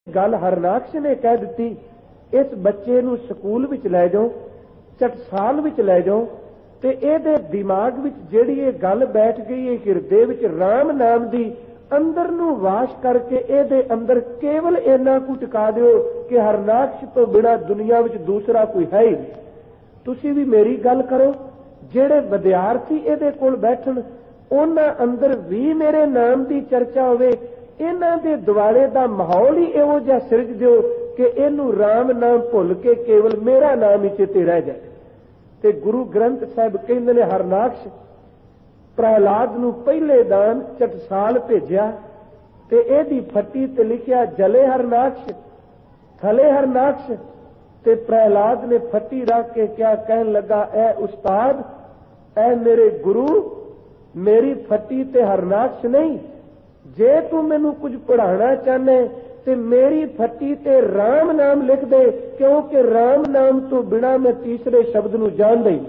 गल हरनाक्ष ने कह दी, इस बच्चे नूं स्कूल विच लै जाओ, टकसाल विच लै जाओ, ते इहदे दिमाग विच जिहड़ी ये गल बैठ गई है, हिरदे विच राम नाम दी अंदर नूं वाश करके इहदे अंदर केवल इन्ना कुछ टिका दिओ कि हरनाक्ष तो बिना दुनिया विच दूसरा कोई है ही नहीं। तुसीं भी मेरी गल करो, जिहड़े विद्यार्थी इहदे कोल बैठण उन्हां अंदर भी मेरे नाम की चर्चा होवे, इन्हां दे दुआले दा माहौल ही इहो जिहा सिरज दिओ कि इहनूं राम नाम भुल के केवल मेरा नाम ही चेते रह जाए। ते गुरु ग्रंथ साहिब कहंदे ने हरनाक्ष प्रहलाद नूं पहले दान टकसाल भेजिया ते इहदी फट्टी ते लिखिया जले हरनाक्ष थले हरनाक्ष। ते प्रहलाद ने फट्टी रख के क्या कहन लगा, ऐ उस्ताद, ऐ मेरे गुरु, मेरी फट्टी ते हरनाक्ष नहीं, जे तू मैनू कुछ पढ़ाना चाहने ते मेरी फट्टी ते राम नाम लिख दे, क्योंकि राम नाम तो बिना मैं तीसरे शब्द नूं जानदा ही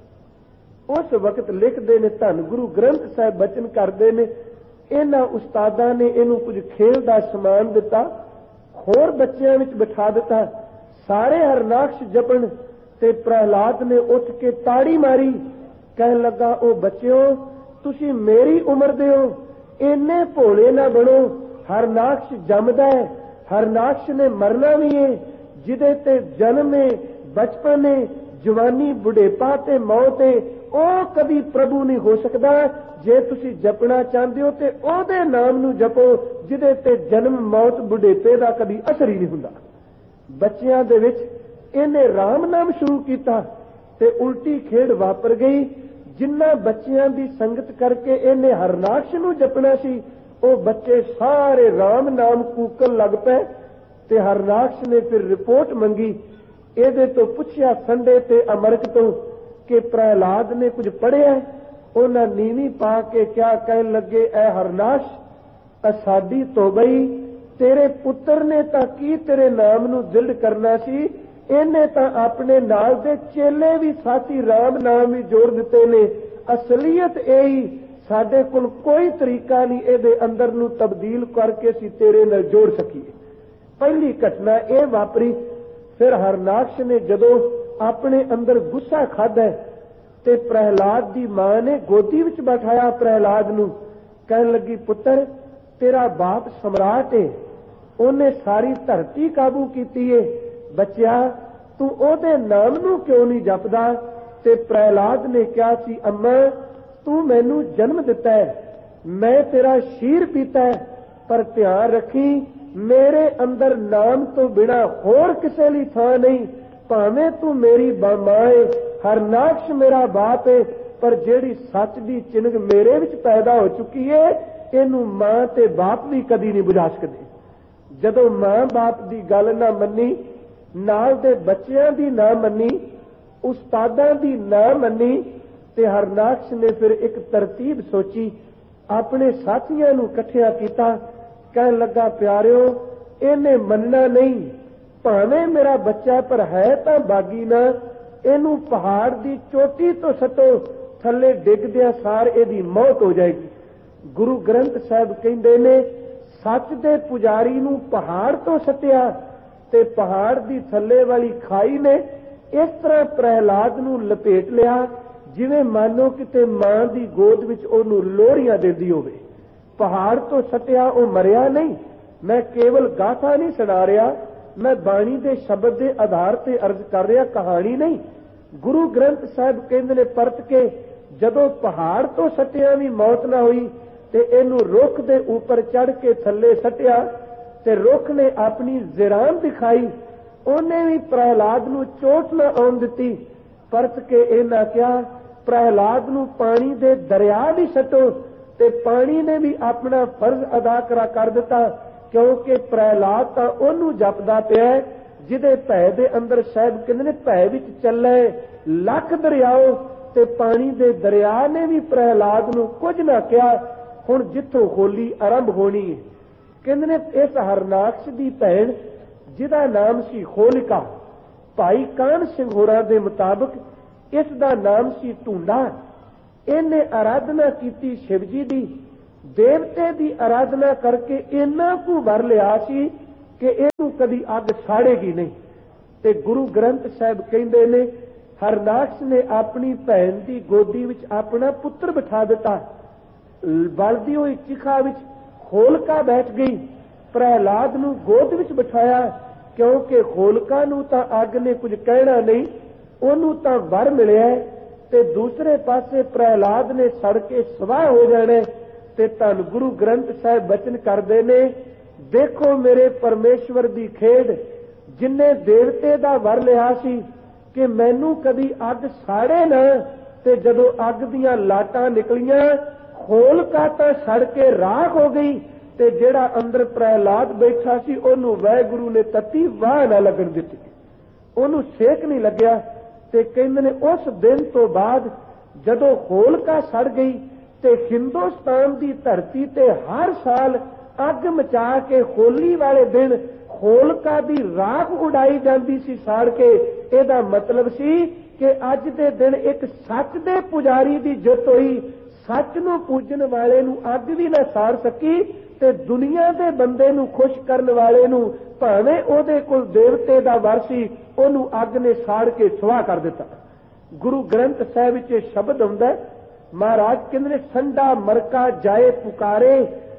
नहीं। उस वक्त लिखते ने धन गुरु ग्रंथ साहिब बचन करते ने, इन्हां उस्तादां ने इहनूं कुछ खेल का समान दिता, होर बच्चों में बिठा दिता, सारे हरनाक्ष जपन। ते प्रहलाद ने उठ के ताड़ी मारी, कह लगा, ओ बच्चों तुसी मेरी उम्र दे हो, इन्ने भोले ना बनो, हरनाक्ष जमदा है, हरनाक्ष ने मरना भी है, जिदे ते जन्म है, बचपन है, जवानी, बुढ़ेपा ते मौत है, ओ कभी प्रभु नहीं हो सकता। जे तुसी जपना चाहते हो ते ओदे नाम नूं जपो जिदे ते जन्म, मौत, बुढ़ेपे का कभी असर ही नहीं हुंदा। बच्चियां दे विच इहने राम नाम शुरू किया ते उल्टी खेड़ वापर गई। जिन्ना बच्चियां दी संगत करके इहने हरनाक्ष नूं जपना सी, ओ बच्चे सारे राम नाम कूकन लग पे। ते हरनाक्ष ने फिर रिपोर्ट मंगी, इहदे तो पुछया संडे ते अमरक तो कि प्रहलाद ने कुछ पढ़िया। उन्हां नीवी पा के क्या कहन लगे, ऐ हरनाक्ष साडी तौबई, तेरे पुत्र ने तां की तेरे नाम नूं दृढ़ करना सी, इन्हें तां अपने नाल दे चेले भी साथी राम नाम भी जोड़ दिते ने। असलियत यही, साडे कोल कोई तरीका नहीं इहदे अंदर नूं तब्दील करके असीं तेरे नाल जोड़ सकीए। पहली घटना यह वापरी। फिर हरनाक्ष ने जदों अपने अंदर गुस्सा खाधा ते प्रहलाद दी मां ने गोदी विच बैठाया प्रहलाद नूं, कहन लगी, पुत्र तेरा बाप सम्राट है, उन्हें सारी धरती काबू कीती है, बच्चा तू ओदे नाम नूं क्यों नहीं जपदा। ते प्रहलाद ने कहा सी, अम्मा तू मैनू जन्म दिता है, मैं तेरा शीर पीता है, पर ध्यान रखी मेरे अंदर नाम तो बिना होर किसे लई थां नहीं, भावें तू मेरी मां है, हरनाक्ष मेरा बाप है, पर जेड़ी सच दी चिन्ह मेरे विच पैदा हो चुकी है, इनू मां ते बाप भी कदी नहीं बुझा सकदे। जदों मां बाप दी गल ना मन्नी, नाल दे बच्चियां दी ना मन्नी, उस्तादां दी ना मन्नी, ते हरनाक्ष ने फिर एक तरतीब सोची, अपने साथियां नूं इकट्ठिया कीता, कहन लगा, प्यारिओ इहने मनना नहीं, भावें मेरा बच्चा पर है तां बागी ना, इनू पहाड़ दी चोटी तो सटो, थले डिगदिया सार इहदी मौत हो जाएगी। गुरु ग्रंथ साहिब कहंदे ने, सच दे पुजारी नूं पहाड़ तो सटिया ते पहाड़ दी थल्ले वाली खाई ने इस तरह प्रहलाद नूं लपेट लिया जिवें मानो किते मां दी गोद विच ओनूं लोहड़ियां देंदी होवे। पहाड़ तो सटिया, ओ मरिया नहीं। मैं केवल गाथा नहीं सुना रहा, मैं बाणी दे शब्द के आधार ते अर्ज कर रहा, कहानी नहीं। गुरु ग्रंथ साहिब कहंदे ने परत के, जदों पहाड़ तो सटिया भी मौत ना हुई ते इनू रुख दे ऊपर चढ़ के थल्ले सटिया ते रुख ने अपनी जिरान दिखाई, उन्हें भी प्रहलाद नूं चोट ना आउण दित्ती। परत के इन्हां कहा, प्रहलाद नूं पानी दे दरिया भी सटो, ते पानी ने भी अपना फर्ज अदा कर दिता, क्योंकि प्रहलाद तां ओनू जपदा पिया जिहदे भै दे अंदर साहिब कहंदे ने भै विच चले लख दरियाओ, ते पानी दे दरिया ने भी प्रहलाद नूं कुछ ना कहा। हुण जिथों होली आरंभ होनी है, कहंदे ने इस हरनाक्ष दी भैण जिहदा नाम सी होलिका, भाई कान सिंह होरां दे मुताबक इस दा नाम सी ढूंढा, इन्हें आराधना की शिवजी दी, देवते की आराधना करके इन्ना कु वर लिया सी कि इहनूं कदी अग साड़ेगी नहीं। ते गुरु ग्रंथ साहिब कहंदे ने हरनाक्ष ने अपनी भैन की गोदी विच अपना पुत्र बिठा दिता, बलदी हुई चिखा विच होलका बैठ गई, प्रहलाद नूं गोद विच बिठाया, क्योंकि होलका नूं तां अग ने कुछ कहना नहीं, ओनूं तां वर मिलिया ते दूसरे पासे प्रहलाद ने सड़ के सवाह हो जाने। ते धन गुरु ग्रंथ साहिब बचन करदे ने, देखो मेरे परमेश्वर दी खेड, जिन्ने देवते दा वर लिया सी कि मैनू कदी अग साड़े ना, ते जदों अग दियां लाटां निकलियां होलका तां सड़ के राख हो गई, ते जेड़ा अंदर प्रहलाद बैठा सी ओनू वाहिगुरू ने तत्ती वाह ना लगन दित्ती, ओनू सेक नहीं लग्या। ते कहंदे ने उस दिन तो बाद जदों होलका सड़ गई ते हिंदुस्तान की धरती ते हर साल अग मचा के होली वाले दिन होलका की राख उड़ाई जाती सी साड़ के। ਇਹਦਾ मतलब सी कि अज दे दिन एक सच दे पुजारी की जित हुई, सच नूं पूजन वाले नूं अग भी ना साड़ सकी, ते दुनिया दे बंदे नूं खुश करन वाले नूं भावें ओहदे कोल देवते दा वर सी ओनूं अग ने साड़ के सुआह कर दिता। गुरु ग्रंथ साहिब विच शब्द आउंदा है, महाराज कहंदे ने संडा मरका जाए पुकारे,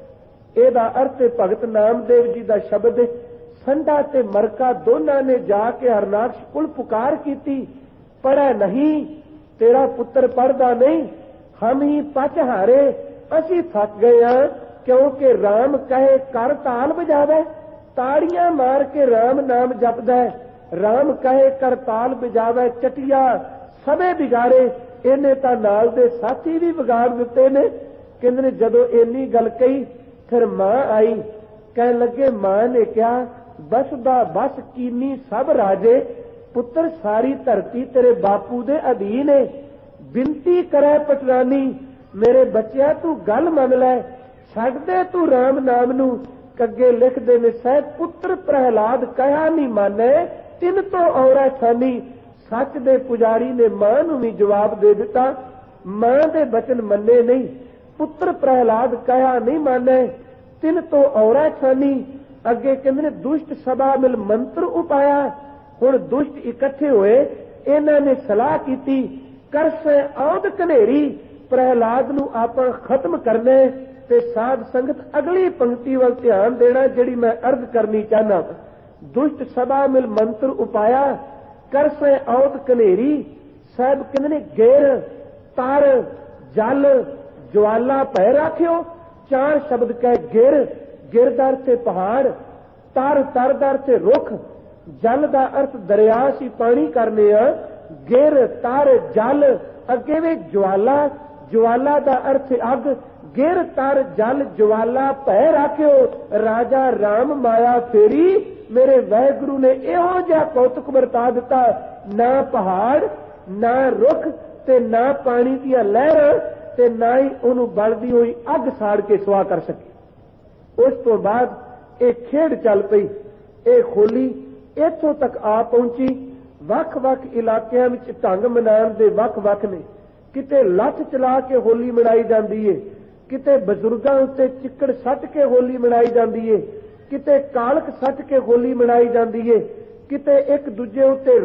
ਇਹਦਾ अर्थ भगत नामदेव जी का शब्द है। संडा ते मरका दोनों ने जाके हरनाक्ष कुल पुकार की, पढ़ा नहीं, तेरा पुत्र पढ़दा नहीं, हम ही पच हारे, असी फस गए हैं, क्योंकि राम कहे कर ताल बजावे, ताड़ियां मार के राम नाम जपदा है, राम कहे कर ताल बजावे, चटिया सबे बिगाड़े, इन्हें तां नाल दे साथी भी बिगाड़ दिते ने। कहंदे ने जदों इन्नी गल कही फिर मां आई, कहन लगे मां ने कहा बस दा बस कीनी सब राजे, पुत्र सारी धरती तेरे बापू दे अधीन है, बिनती करे पटरानी, मेरे बच्चिया तू गल मन लै, छड्ड दे तू राम नाम नूं। कग्गे लिखदे ने साहिब पुत्र प्रहलाद कहा नहीं माने, तिन तो औरा छानी। सच दे पुजारी ने मां नूं भी जवाब दे दिता, मां दे बचन मन्ने नहीं, पुत्र प्रहलाद कहा नहीं माने, तिन तो औरा छानी। अगे कहंदे ने दुष्ट सभा मिल मंत्र उपाया, हुण दुष्ट इकट्ठे होए, इन्हां ने सलाह कीती, करसे औद कनेरी, प्रहलाद नूं आपां खत्म करने। ते साध संगत अगली पंक्ति वल ध्यान देना जिहड़ी मैं अर्ज करनी चाहना। दुष्ट सभा मिल मंत्र उपाया, करसे औद कनेरी। साहब कहंदे ने घेर तार जल ज्वाला पै राखियो, चार शब्द कह घेर, गिरदार से पहाड़, तार तरदार से रुख, जल का अर्थ दरिया सी पानी करने, गिर तार जल, अगे वे ज्वाला, ज्वाला का अर्थ अग, गिर तार जल ज्वाला पै राखियो, राजा राम माया फेरी, मेरे वाहिगुरू ने इहो जिहा कौतुक वरता दिता, ना पहाड़ ना रुख ते ना पानी दी लहर ते ना ही उहनूं बलदी हुई अग साड़ के सुआह कर सके। उस तो बाद एक खेड चल पई, एक होली इत्थों तक आ पहुंची। वख-वख इलाकिਆਂ ਵਿੱਚ ਢੰਗ ਮਨਾਉਣ ਦੇ ਵੱਖ-ਵੱਖ ਨੇ, किते ਲੱਠ ਚਲਾ के होली मनाई जाती है, किते बजुर्गों उत्ते चिक्कड़ सट के होली मनाई जाती है, किते कालक सट के होली मनाई जाती है, किते एक दूजे उत्ते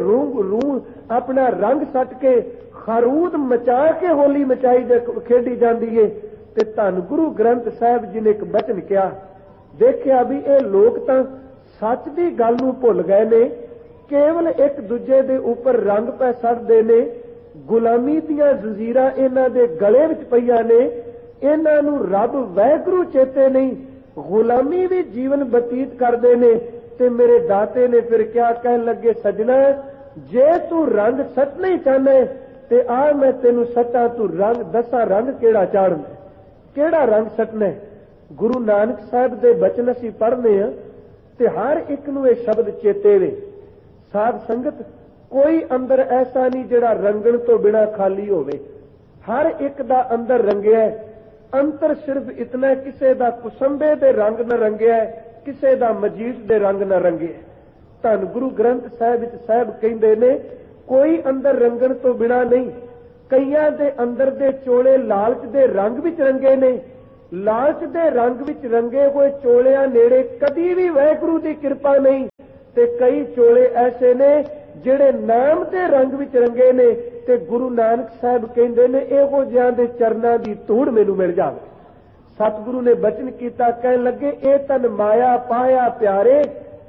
रूह अपना रंग सट के खरूद मचा के होली मचाई खेडी जाती है। ते धन गुरु ग्रंथ साहिब जी ने एक बचन किया, देखिया भी ये लोग तां सच की गल नूं भुल गए ने, केवल एक दूजे दे उपर रंग पै सटदे ने, गुलामी दीआं जंजीरां इन्हां दे गले विच पईआं ने, इन्हां नूं रब वाहिगुरू चेते नहीं, गुलामी भी जीवन बतीत करदे ने। ते मेरे दाते ने फिर क्या कहन लगे, सजना जे तू रंग सटना ही चाहना है ते आ मैं तेनू सटा, तू रंग दसा रंग केड़ा चाढ़ना, केड़ा रंग सटना है। गुरु नानक साहब दे बचन असीं पढ़ने आ ते हर एक नूं ये शब्द चेते वे। साध संगत कोई अंदर ऐसा नहीं जिहड़ा रंगण तो बिना खाली होवे, हर एक दा अंदर रंगिया। अंतर सिर्फ इतना किसे दा कुसंबे दे रंग न रंगिया, किसे दा मजीठ दे रंग न रंगिया। धन गुरु ग्रंथ साहिब विच साहिब कहंदे ने कोई अंदर रंगण तो बिना नहीं, कईयां दे अंदर दे चोले लालच दे रंग विच रंगे ने, ਲਾਲਚ ਦੇ ਰੰਗ ਵਿੱਚ ਰੰਗੇ ਹੋਏ ਚੋਲਿਆਂ ਨੇੜੇ ਕਦੀ ਵੀ ਵਾਹਿਗੁਰੂ ਦੀ ਕਿਰਪਾ ਨਹੀਂ। ਤੇ ਕਈ ਚੋਲੇ ਐਸੇ ਨੇ ਜਿਹੜੇ ਨਾਮ ਦੇ ਰੰਗ ਵਿੱਚ ਰੰਗੇ ਨੇ, ਤੇ ਗੁਰੂ ਨਾਨਕ ਸਾਹਿਬ ਕਹਿੰਦੇ ਨੇ ਇਹੋ ਜਿਹਾਂ ਦੇ ਚਰਨਾਂ ਦੀ ਧੂੜ ਮੈਨੂੰ ਮਿਲ ਜਾਵੇ। ਸਤਿਗੁਰੂ ਨੇ ਬਚਨ ਕੀਤਾ, ਕਹਿਣ ਲੱਗੇ ਇਹ ਤਨ ਮਾਇਆ ਪਾਇਆ ਪਿਆਰੇ,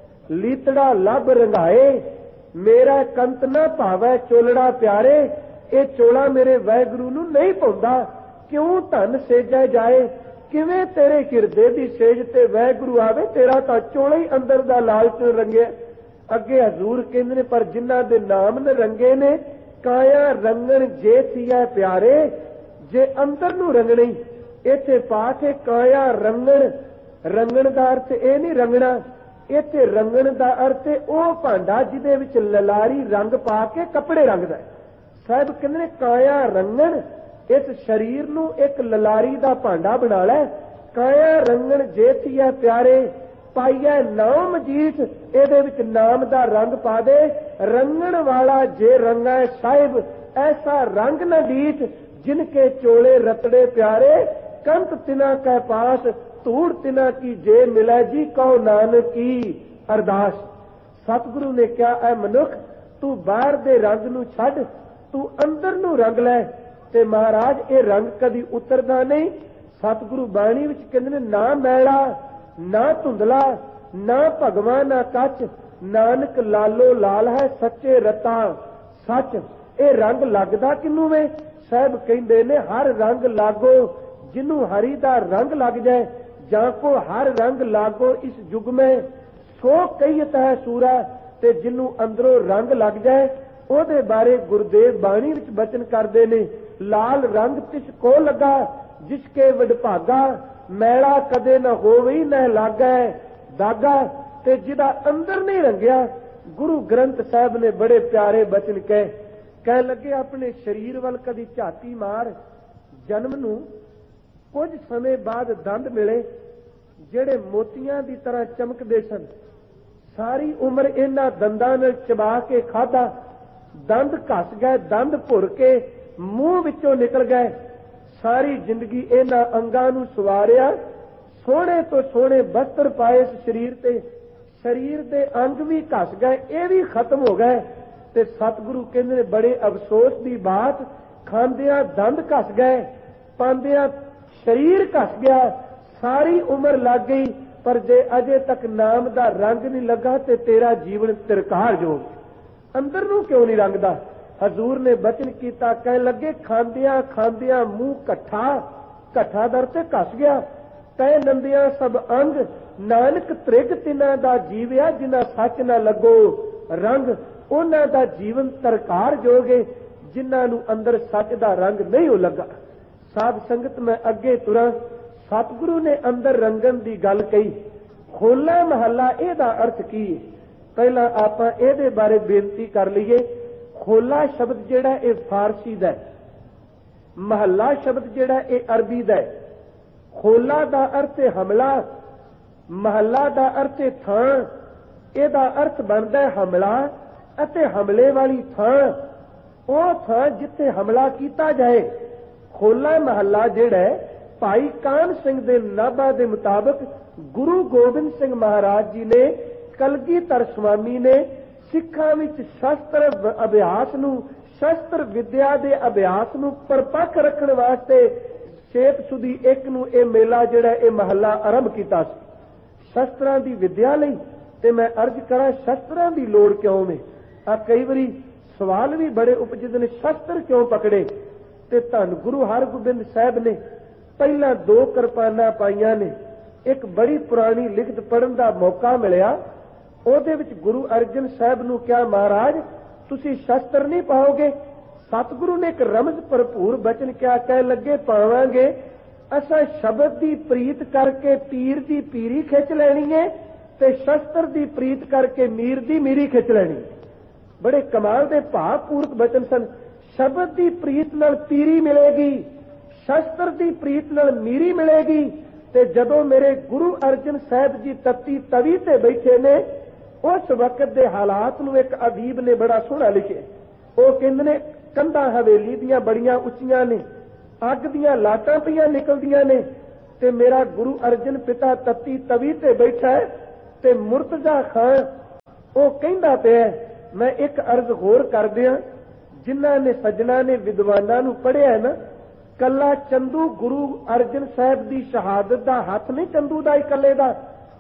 ਲੀਤੜਾ ਲੱਭ ਰੰਗਾਏ, ਮੇਰਾ ਕੰਤ ਨਾ ਭਾਵੈ ਚੋਲੜਾ ਪਿਆਰੇ। ਇਹ ਚੋਲਾ ਮੇਰੇ ਵਾਹਿਗੁਰੂ ਨੂੰ ਨਹੀਂ ਪਾਉਂਦਾ, ਕਿਉਂ ਧਨ ਸੇਜੈ ਜਾਏ। ਕਿਵੇਂ ਤੇਰੇ ਹਿਰਦੇ ਦੀ ਸੇਜ ਤੇ ਵਾਹਿਗੁਰੂ ਆਵੇ, ਤੇਰਾ ਤਾਂ ਚੋਲਾ ਹੀ ਅੰਦਰ ਦਾ ਲਾਲਚ ਰੰਗਿਆ। ਅੱਗੇ ਹਜ਼ੂਰ ਕਹਿੰਦੇ ਨੇ ਪਰ ਜਿਨ੍ਹਾਂ ਦੇ ਨਾਮ ਨੇ ਰੰਗੇ ਨੇ, ਕਾਇਆ ਰੰਗਣ ਜੇ ਥੀਐ ਪਿਆਰੇ, ਜੇ ਅੰਦਰ ਨੂੰ ਰੰਗਣੀ। ਇੱਥੇ ਪਾਠ ਹੈ ਕਾਇਆ ਰੰਗਣ, ਰੰਗਣ ਦਾ ਅਰਥ ਇਹ ਨਹੀਂ ਰੰਗਣਾ, ਇੱਥੇ ਰੰਗਣ ਦਾ ਅਰਥ ਉਹ ਭਾਂਡਾ ਜਿਹਦੇ ਵਿੱਚ ਲਲਾਰੀ ਰੰਗ ਪਾ ਕੇ ਕੱਪੜੇ ਰੰਗਦਾ। ਸਾਹਿਬ ਕਹਿੰਦੇ ਨੇ ਕਾਇਆ ਰੰਗਣ, ਇਸ ਸਰੀਰ ਨੂੰ ਇੱਕ ਲਲਾਰੀ ਦਾ ਭਾਂਡਾ ਬਣਾ ਲੈ। ਕਾਇਆ ਰੰਗਣ ਜੇ ਥੀਐ ਪਿਆਰੇ, ਪਾਈਐ ਨਾਮ ਮਜੀਠ, ਇਹਦੇ ਵਿੱਚ ਨਾਮ ਦਾ ਰੰਗ ਪਾ ਦੇ। ਰੰਗਣ ਵਾਲਾ ਜੇ ਰੰਗੈ ਸਾਹਿਬ, ਐਸਾ ਰੰਗ ਨਾ ਡੀਠ, ਜਿਨਕੇ ਚੋਲੇ ਰਤੜੇ ਪਿਆਰੇ। ਕੰਤ ਤਿਨਾ ਕੈ ਪਾਸ, ਧੂੜ ਤਿਨਾ ਕੀ ਜੇ ਮਿਲੈ, ਜੀ ਕਹੋ ਨਾਨਕੀ ਅਰਦਾਸ। ਸਤਿਗੁਰੂ ਨੇ ਕਿਹਾ ਐ ਮਨੁੱਖ, ਤੂੰ ਬਾਹਰ ਦੇ ਰੰਗ ਨੂੰ ਛੱਡ, ਤੂੰ ਅੰਦਰ ਨੂੰ ਰੰਗ ਲੈ। ਤੇ ਮਹਾਰਾਜ ਇਹ ਰੰਗ ਕਦੀ ਉਤਰਦਾ ਨਹੀਂ। ਸਤਿਗੁਰੂ ਬਾਣੀ ਵਿੱਚ ਕਹਿੰਦੇ ਨੇ ਨਾ ਮੈਲਾ ਨਾ ਧੁੰਦਲਾ, ਨਾ ਭਗਵਾਨ ਨਾ ਕੱਚ, ਨਾਨਕ ਲਾਲੋ ਲਾਲ ਹੈ ਸੱਚੇ ਰਤਾ ਸੱਚ। ਇਹ ਰੰਗ ਲੱਗਦਾ ਕਿਨੂੰ ਵੇ? ਸਾਹਿਬ ਕਹਿੰਦੇ ਨੇ ਹਰ ਰੰਗ ਲਾਗੋ ਜਿਹਨੂੰ ਹਰੀ ਦਾ ਰੰਗ ਲੱਗ ਜਾਏ, ਜਾਂ ਕੋ ਹਰ ਰੰਗ ਲਾਗੋ ਇਸ ਯੁਗ में, ਸੋ ਕਹੀਤ ਹੈ ਸੂਰਾ। ਤੇ ਜਿਹਨੂੰ ਅੰਦਰੋਂ ਰੰਗ ਲੱਗ ਜਾਏ ਉਹਦੇ ਬਾਰੇ ਗੁਰਦੇਵ ਬਾਣੀ ਵਿੱਚ ਬਚਨ ਕਰਦੇ ਨੇ, ਲਾਲ ਰੰਗ ਤਿਸ ਕੋ ਲੱਗਾ ਜਿਸਕੇ ਵਡਭਾਗਾ, ਮੈਲਾ ਕਦੇ ਨਾ ਹੋਵਈ ਨਾ ਲਾਗੈ ਦਾਗਾ। ਤੇ ਜਿਹਦਾ ਅੰਦਰ ਨਹੀਂ ਰੰਗਿਆ, ਗੁਰੂ ਗ੍ਰੰਥ ਸਾਹਿਬ ਨੇ ਬੜੇ ਪਿਆਰੇ ਬਚਨ ਕਹਿ ਲੱਗੇ ਆਪਣੇ ਸਰੀਰ ਵੱਲ ਕਦੀ ਝਾਤੀ ਮਾਰ। ਜਨਮ ਨੂੰ ਕੁਝ ਸਮੇਂ ਬਾਅਦ ਦੰਦ ਮਿਲੇ ਜਿਹੜੇ ਮੋਤੀਆਂ ਦੀ ਤਰ੍ਹਾਂ ਚਮਕਦੇ ਸਨ। ਸਾਰੀ ਉਮਰ ਇਹਨਾਂ ਦੰਦਾਂ ਨਾਲ ਚਬਾ ਕੇ ਖਾਧਾ, ਦੰਦ ਘਸ ਗਏ, ਦੰਦ ਭੁਰ ਕੇ ਮੂੰਹ ਵਿੱਚੋਂ ਨਿਕਲ ਗਏ। ਸਾਰੀ ਜ਼ਿੰਦਗੀ ਇਹਨਾਂ ਅੰਗਾਂ ਨੂੰ ਸਵਾਰਿਆ, ਸੋਹਣੇ ਤੋਂ ਸੋਹਣੇ ਬਸਤਰ ਪਾਏ ਇਸ ਸਰੀਰ ਤੇ, ਸਰੀਰ ਦੇ ਅੰਗ ਵੀ ਘਸ ਗਏ, ਇਹ ਵੀ ਖਤਮ ਹੋ ਗਏ। ਤੇ ਸਤਿਗੁਰੂ ਕਹਿੰਦੇ ਨੇ ਬੜੇ ਅਫਸੋਸ ਦੀ ਬਾਤ, ਖਾਂਦਿਆਂ ਦੰਦ ਘਸ ਗਏ, ਪਾਉਂਦਿਆਂ ਸਰੀਰ ਘਸ ਗਿਆ, ਸਾਰੀ ਉਮਰ ਲੱਗ ਗਈ, ਪਰ ਜੇ ਅਜੇ ਤੱਕ ਨਾਮ ਦਾ ਰੰਗ ਨਹੀਂ ਲੱਗਾ ਤੇ ਤੇਰਾ ਜੀਵਨ ਤਿਰਕਾਰ ਜੋ ਅੰਦਰ ਨੂੰ ਕਿਉਂ ਨਹੀਂ ਰੰਗਦਾ। ਹਜ਼ੂਰ ਨੇ ਬਚਨ ਕੀਤਾ, ਕਹਿਣ ਲੱਗੇ ਖਾਂਦਿਆਂ ਖਾਂਦਿਆਂ ਮੂੰਹ ਘੱਠਾ ਦਰ ਤੇ ਘਸ ਗਿਆ, ਤੈ ਨੰਦਿਆਂ ਸਭ ਅੰਗ, ਨਾਨਕ ਤ੍ਰਿਗ ਤਿਨਾਂ ਦਾ ਜੀਵਿਆ, ਜਿਨ੍ਹਾਂ ਸੱਚ ਨਾ ਲੱਗੋ ਰੰਗ। ਉਹਨਾਂ ਦਾ ਜੀਵਨ ਤਰਕਾਰ ਜੋਗੇ ਜਿਨ੍ਹਾਂ ਨੂੰ ਅੰਦਰ ਸੱਚ ਦਾ ਰੰਗ ਨਹੀਂ ਹੋ ਲੱਗਾ। ਸਾਧ ਸੰਗਤ ਮੈਂ ਅੱਗੇ ਤੁਰਾਂ। ਸਤਿਗੁਰੂ ਨੇ ਅੰਦਰ ਰੰਗਣ ਦੀ ਗੱਲ ਕਹੀ। ਹੋਲਾ ਮਹੱਲਾ ਇਹਦਾ ਅਰਥ ਕੀ ਹੈ? ਪਹਿਲਾਂ ਆਪਾਂ ਇਹਦੇ ਬਾਰੇ ਬੇਨਤੀ ਕਰ ਲਈਏ। ਹੋਲਾ ਸ਼ਬਦ ਜਿਹੜਾ ਇਹ ਫਾਰਸੀ ਦਾ, ਮਹੱਲਾ ਸ਼ਬਦ ਜਿਹੜਾ ਇਹ ਅਰਬੀ ਦਾ। ਹੋਲਾ ਦਾ ਅਰਥ ਹੈ ਹਮਲਾ, ਮਹੱਲਾ ਦਾ ਅਰਥ ਹੈ ਥਾਂ। ਇਹਦਾ ਅਰਥ ਬਣਦਾ ਹਮਲਾ ਅਤੇ ਹਮਲੇ ਵਾਲੀ ਥਾਂ, ਉਹ ਥਾਂ ਜਿੱਥੇ ਹਮਲਾ ਕੀਤਾ ਜਾਏ। ਹੋਲਾ ਮਹੱਲਾ ਜਿਹੜਾ ਭਾਈ ਕਾਨ ਸਿੰਘ ਦੇ ਨਾਭਾ ਦੇ ਮੁਤਾਬਕ ਗੁਰੂ ਗੋਬਿੰਦ ਸਿੰਘ ਮਹਾਰਾਜ ਜੀ ਨੇ, ਕਲਗੀਧਰ ਸਵਾਮੀ ਨੇ ਸਿੱਖਾਂ ਵਿੱਚ ਸ਼ਸਤਰ ਅਭਿਆਸ ਨੂੰ, ਸ਼ਸਤਰ ਵਿਦਿਆ ਦੇ ਅਭਿਆਸ ਨੂੰ ਪਰਪੱਕ ਰੱਖਣ ਵਾਸਤੇ ਚੇਤ ਸੁਦੀ 1 ਨੂੰ ਇਹ ਮੇਲਾ ਜਿਹੜਾ ਇਹ ਮਹੱਲਾ ਆਰੰਭ ਕੀਤਾ ਸੀ ਸ਼ਸਤਰਾਂ ਦੀ ਵਿਦਿਆ ਲਈ। ਤੇ ਮੈਂ ਅਰਜ਼ ਕਰਾਂ ਸ਼ਸਤਰਾਂ ਦੀ ਲੋੜ ਕਿਉਂ ਨੇ? ਆ ਕਈ ਵਾਰੀ ਸਵਾਲ ਵੀ ਬੜੇ ਉਪਜਦੇ ਨੇ, ਸ਼ਸਤਰ ਕਿਉਂ ਪਕੜੇ? ਤੇ ਧੰਨ ਗੁਰੂ ਹਰਗੋਬਿੰਦ ਸਾਹਿਬ ਨੇ ਪਹਿਲਾਂ 2 ਕਿਰਪਾਨਾਂ ਪਾਈਆਂ ਨੇ। ਇੱਕ ਬੜੀ ਪੁਰਾਣੀ ਲਿਖਤ ਪੜ੍ਹਨ ਦਾ ਮੌਕਾ ਮਿਲਿਆ, ਉਹਦੇ ਵਿੱਚ ਗੁਰੂ ਅਰਜਨ ਸਾਹਿਬ ਨੂੰ ਕਿਹਾ ਮਹਾਰਾਜ ਤੁਸੀਂ ਸ਼ਸਤਰ ਨਹੀਂ ਪਾਓਗੇ? ਸਤਿਗੁਰੂ ਨੇ ਇੱਕ ਰਮਜ਼ ਭਰਪੂਰ ਬਚਨ ਕਿਹਾ, ਕਹਿ ਲੱਗੇ ਪਾਵਾਂਗੇ। ਅਸਾਂ ਸ਼ਬਦ ਦੀ ਪ੍ਰੀਤ ਕਰਕੇ ਪੀਰ ਦੀ ਪੀਰੀ ਖਿੱਚ ਲੈਣੀ ਹੈ ਤੇ ਸ਼ਸਤਰ ਦੀ ਪ੍ਰੀਤ ਕਰਕੇ ਮੀਰ ਦੀ ਮੀਰੀ ਖਿੱਚ ਲੈਣੀ। ਬੜੇ ਕਮਾਲ ਦੇ ਭਾਵਪੂਰਕ ਬਚਨ ਸਨ। ਸ਼ਬਦ ਦੀ ਪ੍ਰੀਤ ਨਾਲ ਪੀਰੀ ਮਿਲੇਗੀ, ਸ਼ਸਤਰ ਦੀ ਪ੍ਰੀਤ ਨਾਲ ਮੀਰੀ ਮਿਲੇਗੀ। ਤੇ ਜਦੋਂ ਮੇਰੇ ਗੁਰੂ ਅਰਜਨ ਸਾਹਿਬ ਜੀ ਤੱਤੀ ਤਵੀ ਤੇ ਬੈਠੇ ਨੇ, ਉਸ ਵਕਤ ਦੇ ਹਾਲਾਤ ਨੂੰ ਇੱਕ ਅਦੀਬ ਨੇ ਬੜਾ ਸੋਹਣਾ ਲਿਖਿਆ। ਉਹ ਕਹਿੰਦੇ ਨੇ ਕੰਧਾਂ ਹਵੇਲੀ ਦੀਆਂ ਬੜੀਆਂ ਉੱਚੀਆਂ ਨੇ, ਅੱਗ ਦੀਆਂ ਲਾਟਾਂ ਪਈਆਂ ਨਿਕਲਦੀਆਂ ਨੇ, ਤੇ ਮੇਰਾ ਗੁਰੂ ਅਰਜਨ ਪਿਤਾ ਤੱਤੀ ਤਵੀ ਤੇ ਬੈਠਾ ਹੈ ਤੇ ਮੁਰਤਜ਼ਾ ਖਾਨ ਉਹ ਕਹਿੰਦਾ ਪਿਆ। ਮੈਂ ਇੱਕ ਅਰਜ਼ ਹੋਰ ਕਰ ਦਿਆਂ, ਜਿਨ੍ਹਾਂ ਨੇ ਸੱਜਣਾ ਨੇ ਵਿਦਵਾਨਾਂ ਨੂੰ ਪੜ੍ਹਿਆ ਨਾ, ਕੱਲਾ ਚੰਦੂ ਗੁਰੂ ਅਰਜਨ ਸਾਹਿਬ ਦੀ ਸ਼ਹਾਦਤ ਦਾ ਹੱਥ ਨਹੀਂ ਚੰਦੂ ਦਾ ਇਕੱਲੇ ਦਾ,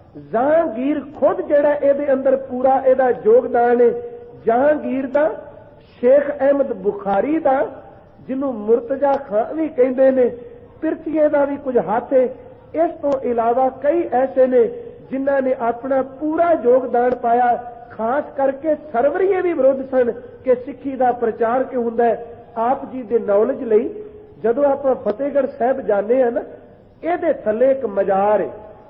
ਜਹਾਂਗੀਰ ਖੁਦ ਜਿਹੜਾ ਇਹਦੇ ਅੰਦਰ ਪੂਰਾ ਇਹਦਾ ਯੋਗਦਾਨ ਹੈ। ਜਹਾਂਗੀਰ ਦਾ, ਸ਼ੇਖ ਅਹਿਮਦ ਬੁਖਾਰੀ ਦਾ, ਜਿਹਨੂੰ ਮੁਰਤਜ਼ਾ ਖਾਨ ਵੀ ਕਹਿੰਦੇ ਨੇ, ਪਿਰਥੀਏ ਦਾ ਵੀ ਕੁਝ ਹੱਥ ਹੈ। ਇਸ ਤੋਂ ਇਲਾਵਾ ਕਈ ਐਸੇ ਨੇ ਜਿਨ੍ਹਾਂ ਨੇ ਆਪਣਾ ਪੂਰਾ ਯੋਗਦਾਨ ਪਾਇਆ। ਖਾਸ ਕਰਕੇ ਸਰਵਰੀਏ ਵੀ ਵਿਰੁੱਧ ਸਨ ਕਿ ਸਿੱਖੀ ਦਾ ਪ੍ਰਚਾਰ ਕਿਉਂ ਹੁੰਦਾ ਹੈ। ਆਪ ਜੀ ਦੇ ਨੌਲੇਜ ਲਈ ਜਦੋਂ ਆਪਾਂ ਫਤਿਹਗੜ੍ਹ ਸਾਹਿਬ ਜਾਂਦੇ ਹਾਂ ਨਾ, ਇਹਦੇ ਥੱਲੇ ਇੱਕ ਮਜ਼ਾਰ ਹੈ,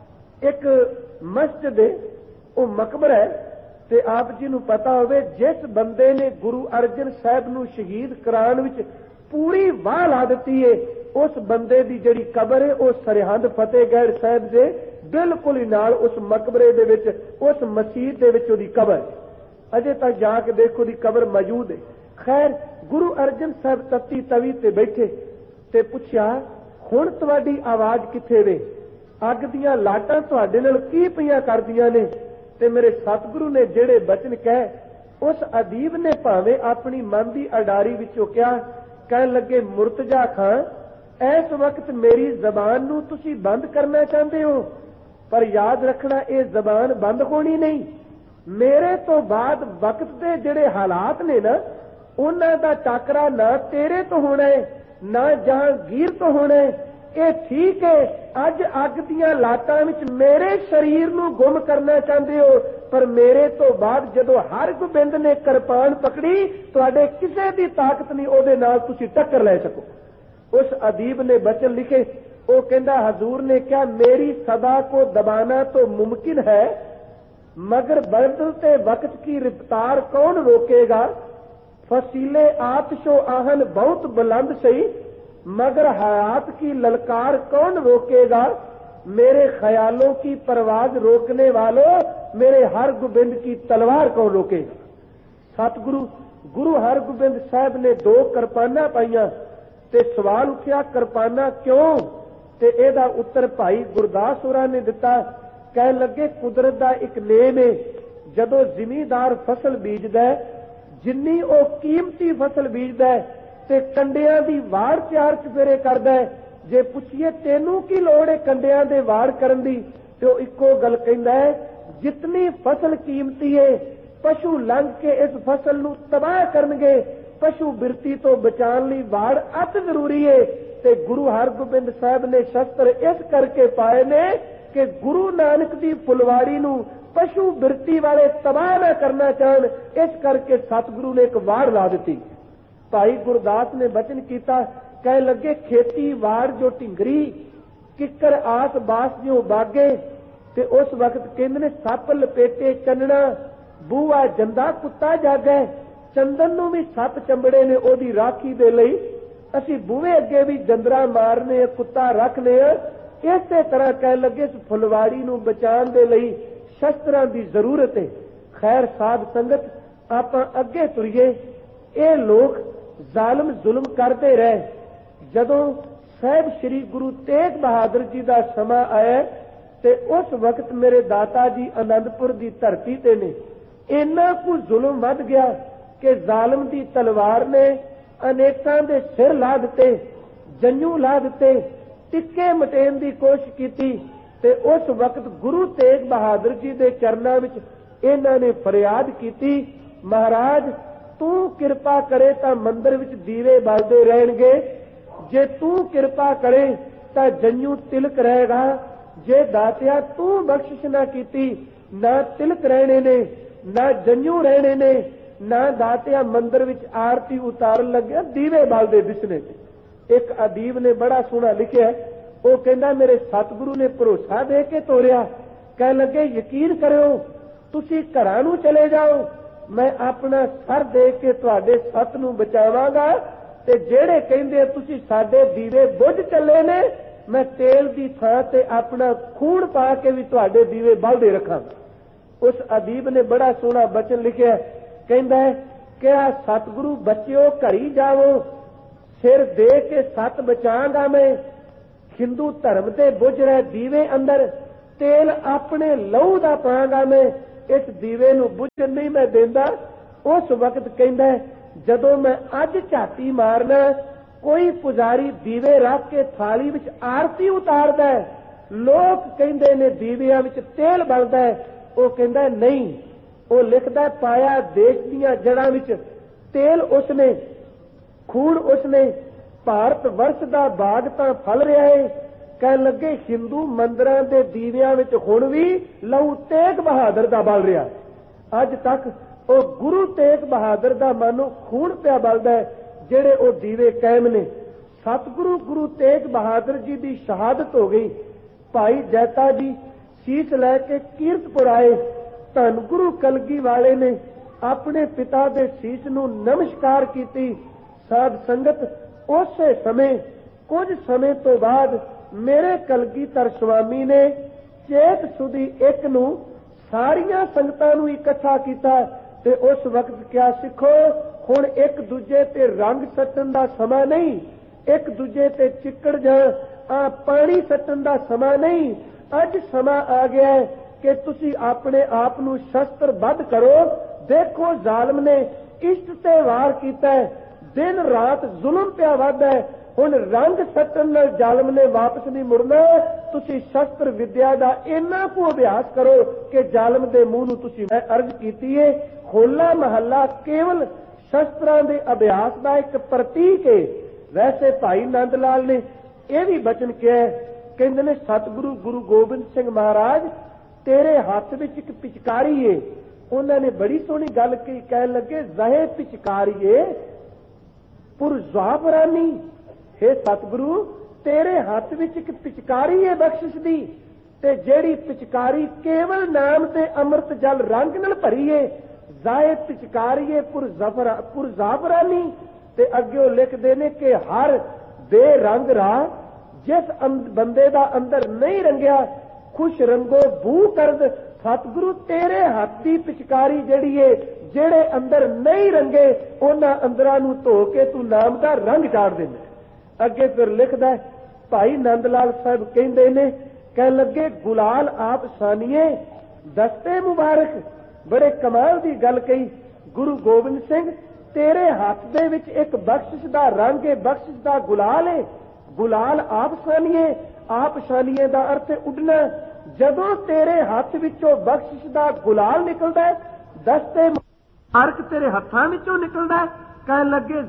ਇੱਕ ਮਸਜਿਦ ਹੈ, ਉਹ ਮਕਬਰਾ ਹੈ। ਤੇ ਆਪ ਜੀ ਨੂੰ ਪਤਾ ਹੋਵੇ, ਜਿਸ ਬੰਦੇ ਨੇ ਗੁਰੂ ਅਰਜਨ ਸਾਹਿਬ ਨੂੰ ਸ਼ਹੀਦ ਕਰਾਉਣ ਵਿੱਚ ਪੂਰੀ ਵਾਹ ਲਾ ਦਿੱਤੀ ਹੈ, ਉਸ ਬੰਦੇ ਦੀ ਜਿਹੜੀ ਕਬਰ ਹੈ ਉਹ ਸਰਹੰਦ ਫਤਿਹਗੜ੍ਹ ਸਾਹਿਬ ਦੇ ਬਿਲਕੁਲ ਹੀ ਨਾਲ ਉਸ ਮਕਬਰੇ ਦੇ ਵਿੱਚ, ਉਸ ਮਸਜਿਦ ਦੇ ਵਿੱਚ ਉਹਦੀ ਕਬਰ ਅਜੇ ਤੱਕ ਜਾ ਕੇ ਦੇਖੋ, ਦੀ ਕਬਰ ਮੌਜੂਦ ਹੈ। ਖੈਰ, ਗੁਰੂ ਅਰਜਨ ਸਾਹਿਬ ਤੱਤੀ ਤਵੀ ਤੇ ਬੈਠੇ ਤੇ ਪੁੱਛਿਆ, ਹੁਣ ਤੁਹਾਡੀ ਆਵਾਜ਼ ਕਿੱਥੇ ਵੇ? ਅੱਗ ਦੀਆਂ ਲਾਟਾਂ ਤੁਹਾਡੇ ਨਾਲ ਕੀ ਪਈਆਂ ਕਰਦੀਆਂ ਨੇ? ਤੇ ਮੇਰੇ ਸਤਿਗੁਰੂ ਨੇ ਜਿਹੜੇ ਬਚਨ ਕਹੇ, ਉਸ ਅਦੀਬ ਨੇ ਭਾਵੇਂ ਆਪਣੀ ਮਨ ਦੀ ਅਡਾਰੀ ਵਿੱਚੋਂ ਕਿਹਾ, ਕਹਿਣ ਲੱਗੇ, ਮੁਰਤਜ਼ਾ ਖਾਨ, ਇਸ ਵਕਤ ਮੇਰੀ ਜ਼ਬਾਨ ਨੂੰ ਤੁਸੀਂ ਬੰਦ ਕਰਨਾ ਚਾਹੁੰਦੇ ਹੋ, ਪਰ ਯਾਦ ਰੱਖਣਾ ਇਹ ਜ਼ਬਾਨ ਬੰਦ ਹੋਣੀ ਨਹੀਂ। ਮੇਰੇ ਤੋਂ ਬਾਅਦ ਵਕਤ ਦੇ ਜਿਹੜੇ ਹਾਲਾਤ ਨੇ ਨਾ, ਉਹਨਾਂ ਦਾ ਟਾਕਰਾ ਨਾ ਤੇਰੇ ਤੋਂ ਹੋਣਾ ਹੈ, ਨਾ ਜਹਾਂਗੀਰ ਤੋਂ ਹੋਣਾ ਹੈ। ਇਹ ਠੀਕ ਹੈ, ਅੱਜ ਅੱਗ ਦੀਆਂ ਲਾਟਾਂ ਵਿੱਚ ਮੇਰੇ ਸਰੀਰ ਨੂੰ ਗੁੰਮ ਕਰਨਾ ਚਾਹੁੰਦੇ ਹੋ, ਪਰ ਮੇਰੇ ਤੋਂ ਬਾਅਦ ਜਦੋਂ ਹਰਗੋਬਿੰਦ ਨੇ ਕਿਰਪਾਨ ਪਕੜੀ, ਤੁਹਾਡੇ ਕਿਸੇ ਦੀ ਤਾਕਤ ਨਹੀਂ ਉਹਦੇ ਨਾਲ ਤੁਸੀਂ ਟੱਕਰ ਲੈ ਸਕੋ। उस अदीब ने बचन लिखे, वो कहता, हजूर ने क्या मेरी सदा को दबाना तो मुमकिन है, मगर बदलते वक्त की रफ्तार कौन रोकेगा? फसीले आतिशो आहन बहुत बुलंद सही, मगर हयात की ललकार कौन रोकेगा? मेरे ख्यालों की परवाज रोकने वालों, मेरे हरगोबिंद की तलवार कौन रोकेगा? सतगुरु गुरु हरगोबिंद साहब ने दो किरपाना पाइया ते सवाल उठिया, किरपाना क्यों? ते एदा उत्तर भाई गुरदास होरां ने दिता। कह लगे, कुदरत दा एक नेम है, जदों जिमीदार फसल बीजदा है, जिन्नी ओ कीमती फसल बीजदा है ते कंडियां दी वाड़ चार चफेरे करदा है, जे पुछिए तेनू की लोड़ है कंडियां दे वाड़ करन दी, ते ओ इक्को गल कहंदा है, जितनी फसल कीमती है पशु लंघ के इस फसल नू तबाह करनगे, पशु बिरती तो बचाने लई वाड़ अत जरूरी है। ते गुरु हरगोबिंद साहब ने शस्त्र इस करके पाए ने कि गुरु नानक दी फुलवाड़ी नू पशु बिरती वाले तबाह न करना चाहन, इस करके सतगुरु ने एक वाड़ ला दी। भाई गुरदास ने बचन किया, कह लगे, खेती वाड़ जो ढिंगरी किकर आस बास जो बागे, ते उस वक्त कहंदे ने सप लपेटे चन्ना, बूआ जंदा कुत्ता जागे, चंदन नू भी सप चंबड़े ने ओदी राखी दे लई, असी बूहे अगे भी जंदरा मारने, कुत्ता रखने। इसे तरह कह लगे, इस फुलवाड़ी नू बचाने दे लई शस्त्रां दी जरूरत है। खैर साध संगत, आपां अगे तुरीए। ये लोग जालिम जुल्म करते रहे, जदों साहिब श्री गुरु तेग बहादुर जी का समा आया ते उस वक्त मेरे दाता जी आनंदपुर की धरती ते ने इन्ना कु जुल्म वध गया कि जालिम की तलवार ने अनेकां दे सिर ला दिते, जन्नू ला दिते, टिक्के मटेन की कोशिश की। ते उस वक्त गुरु तेग बहादुर जी के चरणों विच इन्हां ने फरियाद की, महाराज तू किरपा करे तां मंदिर विच दीवे बलदे रहणगे, जे तू किरपा करे तां जन्नू तिलक रहेगा, जे दातिया तू बख्शिश ना कीती, ना तिलक रहने ने, ना जन्नू रहने ने, ना दातिया मंदिर विच आरती उतारन लगे दीवे बलदे दिसने। एक अदीब ने बड़ा सोहना लिखिया, वो कहंदा, मेरे सतगुरु ने भरोसा दे के तोरिया। कह लगे, यकीन करो, तुसी घरां नूं चले जाओ, मैं अपना सर दे के तुहाडे सत नूं बचावांगा, ते जेड़े कहंदे तुसी साडे दीवे बुझ चले ने, मैं तेल की थां ते अपना खून पा के भी तुहाडे दीवे बलदे रखांगा। उस अदीब ने बड़ा सोहना बचन लिखिया, कहंदा है कि सतगुरु बच्चिओ घरी जाओ, सिर दे के सत बचांगा मैं, हिंदू धर्म के बुझ रहे दीवे अंदर तेल अपने लहू का पांगा मैं इस दीवे नूं बुझण नहीं मैं देंदा। उस वक्त कहंदा जदों मैं अज झाती मारना कोई पुजारी दीवे रख के थाली विच आरती उतारदा है, लोग कहंदे ने दीवियां विच तेल बलदा है, वो कहंदा नहीं, वो लिखदा पाया देश दीयां जड़ां विच तेल उसने, खून उसने, भारत वर्ष का बाग तां फल रहा है। कह लगे हिंदू मंदिरां दे दीवियां विच हुण भी लहू तेग बहादुर दा बल रहा। अज तक वो गुरु तेग बहादुर दा मानो खून पिया बलदा है, जेड़े वो दीवे कायम ने। सतगुरु गुरु तेग बहादुर जी की शहादत हो गई। भाई जैता जी शीश लैके कीरतपुर आए, धन गुरु कलगी वाले ने अपने पिता के शीश नूं नमस्कार की। साध संगत उस समय कुछ समय तो बाद मेरे कलगीधर स्वामी ने चेत सुधी एक नूं सारियां संगतां नूं इकट्ठा कीता ते उस वक्त क्या सिखो, हुण एक दूजे ते रंग सट्टण दा समा नहीं, एक दूजे ते चिक्कड़ जां पानी सट्टण दा समा नहीं। अज समा आ गया है कि तुसी अपने आप नूं शस्त्र बद्ध करो। देखो जालम ने इष्ट ते वार कीता है, दिन रात जुल्म पिया वधदा है, हुण रंग सट्टण नाल जालम ने वापस नहीं मुड़ना। तुसी शस्त्र विद्या का इन्ना को अभ्यास करो कि जालम के मूँह नूं तुसी मैं अर्ज कीती है। होला महला केवल शस्त्रां दे अभ्यास का एक प्रतीक है। वैसे भाई नंद लाल ने यह भी बचन किया, कहंदे ने सतगुरु गुरु गोबिंद सिंह महाराज तेरे हाथ विच एक पिचकारी है। उन्होंने बड़ी सोहनी गल कही, कह लगे जहे पिचकारीए पुरजाबरानी, हे सतगुरु तेरे हाथ विच एक पिचकारी है बख्शिश दी, ते जेड़ी पिचकारी केवल नाम ते अमृत जल रंग नाल भरी है। जाए पिचकारी है पुरजाबरानी। ते अगे लिखदे ने कि हर बेरंग राह जिस बंदे दा अंदर नहीं रंगिया, खुश रंगो बू करद। सतगुरु तेरे हाथ दी पिचकारी जेड़ी है, जेड़े अंदर नहीं रंगे उन्हां अंदरां नूं धो के तू नाम दा रंग चाड़ देना। अगे फिर लिखदा भाई नंद लाल साहब कहंदे ने, कह लगे गुलाल आप सानिए दस्ते मुबारक। बड़े कमाल की गल कही, गुरु गोबिंद सिंह तेरे हाथ दे विच एक बख्शिश दा रंग है, बख्शिश दा गुलाल है। गुलाल आप सानिए, आप सानिए दा अर्थ उड़ना। जदों तेरे हाथ विचों बख्शिश दा गुलाल निकलदा है, दस्ते अर्क तेरे हत्थां विचों निकलदा है। कह लगे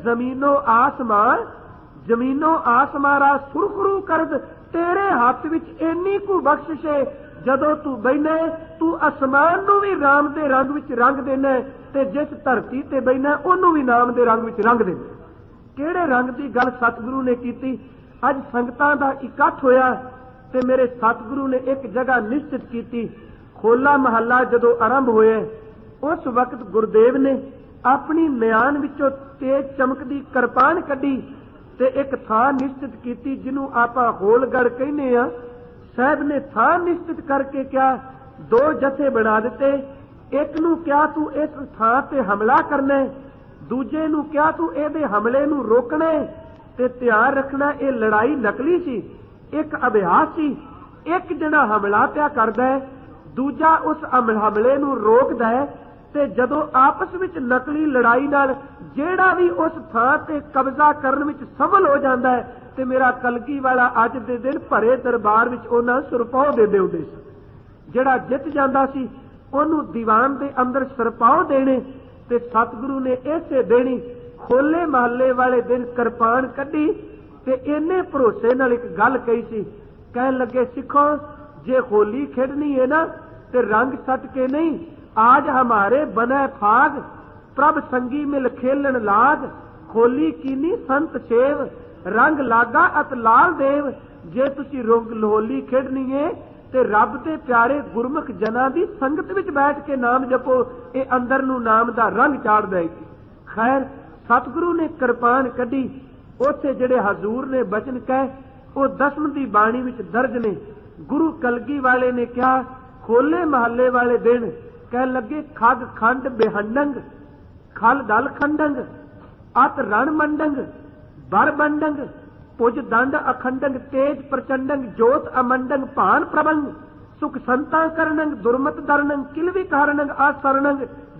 जमीनों आसमारा सुरखरू करद। तेरे हाथ विच इन्नी को बख्शिश है, जदों तू बैठना तू आसमान नूं भी राम दे रंग विच रंग देना, ते जिस धरती ते बैठना ओनूं भी नाम दे रंग विच रंग देना। किहड़े रंग की गल सतगुरु ने कीती। अज संगतां दा इकट्ठ होया ते मेरे सतगुरु ने एक जगह निश्चित की। होला महला जदों आरंभ होया, उस वक्त गुरुदेव ने अपनी म्यान विचों तेज चमकदी किरपान कड्डी ते एक थां निश्चित की, जिन्हों आपां होलगढ़ कहने आ। साहब ने थां निश्चित करके क्या दो जथे बना दिते। एक नूं क्या तू इस थां ते हमला करना है, दूजे नूं क्या तू इहदे हमले नूं रोकना है। ते ध्यान रखना ये लड़ाई नकली सी, एक अभ्यास सी। एक जिहड़ा हमला पिया करदा है, दूजा उस हमले नूं रोकदा है। ते जदों आपस विच नकली लड़ाई नाल जेड़ा भी उस थां ते कब्जा करन विच सफल हो जाता है, ते मेरा कलगी वाला अज दे दिन भरे दरबार विच उन्हां सुरपाव देंदे हुंदे सी। जेड़ा जित जांदा सी ओनूं दीवान दे अंदर सुरपाव देने। ते सतगुरु ने इसे देनी होले महल्ले वाले दिन किरपान कड्डी ते इन्ने भरोसे नाल एक गल कही सी। कह लगे सिखो जे होली खेडनी है ना ते रंग सट के नहीं, आज हमारे बने फाग प्रभ संगी मिल खेलन लाग। होली कीनी संत सेव रंग लागा अत लाल देव। जे तुसी होली खेडनी है ते रब दे प्यारे गुरमुख जना दी संगत विच बैठ के नाम जपो, ये अंदर नूं नाम दा रंग चाड़ देगी। खैर सतगुरु ने किरपान कड्डी, उत्थे जिहड़े हजूर ने बचन कहे वो 10वीं दी बाणी विच दर्ज ने। गुरु कलगी वाले ने कहा होले महल्ले वाले दिन कह लगे खग खंड बेहंडंग खल दल खंडंग अत रण मंडंग बर बंडंग ਭੁਜ ਦੰਡ ਅਖੰਡੰਗ ਤੇਜ ਪ੍ਰਚੰਡੰਗ ਜੋਤ ਅਮੰਡੰਗ ਭਾਨ ਪ੍ਰਬੰਗ ਸੁਖ ਸੰਤਾ ਕਰਨੰਗ ਦੁਰਮਤ ਦਰਨੰਗ ਕਿਲਵੀ ਕਾਰਣੰਗ ਆਸਰਣੰਗ